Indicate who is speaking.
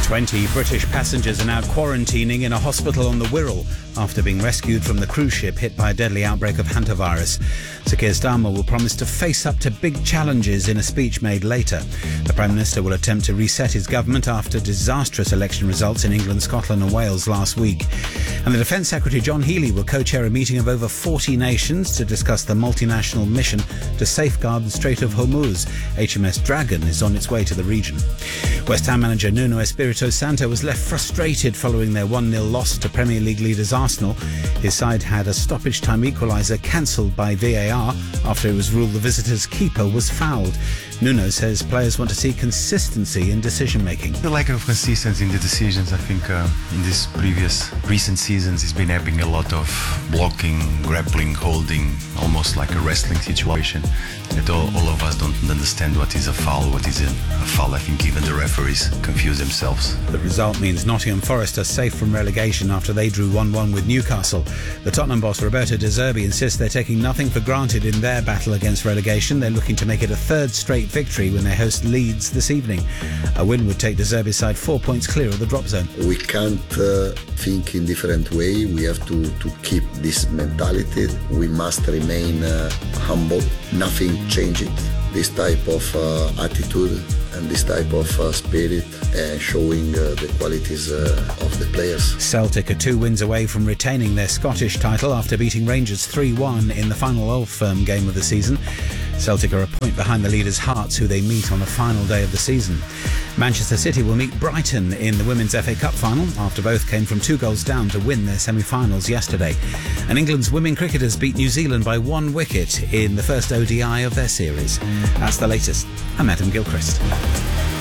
Speaker 1: 20 British passengers are now quarantining in a hospital on the Wirral after being rescued from the cruise ship hit by a deadly outbreak of hantavirus. Sir Keir Starmer will promise to face up to big challenges in a speech made later. The Prime Minister will attempt to reset his government after disastrous election results in England, Scotland and Wales last week. And the Defence Secretary John Healey will co-chair a meeting of over 40 nations to discuss the multinational mission to safeguard the Strait of Hormuz. HMS Dragon is on its way to the region. West Ham manager Nuno Espirito Santo was left frustrated following their 1-0 loss to Premier League leaders Arsenal. His side had a stoppage time equaliser cancelled by VAR after it was ruled the visitors' keeper was fouled. Nuno says players want to see consistency in decision-making.
Speaker 2: The lack of consistency in the decisions, I think, in these recent seasons, has been happening a lot of blocking, grappling, holding, almost like a wrestling situation. That all of us don't understand what is a foul, what is a foul. I think even the referees confuse themselves.
Speaker 1: The result means Nottingham Forest are safe from relegation after they drew 1-1 with Newcastle. The Tottenham boss Roberto De Zerbi insists they're taking nothing for granted in their battle against relegation. They're looking to make it a third straight victory when they host Leeds this evening. A win would take De Zerbi's side 4 points clear of the drop zone.
Speaker 3: We can't think in different way. We have to keep this mentality. We must remain humble. Nothing change it. This type of attitude and this type of spirit showing the qualities of the players.
Speaker 1: Celtic are 2 wins away from retaining their Scottish title after beating Rangers 3-1 in the final Old Firm game of the season. Celtic are a point behind the leaders Hearts, who they meet on the final day of the season. Manchester City will meet Brighton in the Women's FA Cup final after both came from 2 goals down to win their semi-finals yesterday. And England's women cricketers beat New Zealand by 1 wicket in the first ODI of their series. That's the latest. I'm Adam Gilchrist.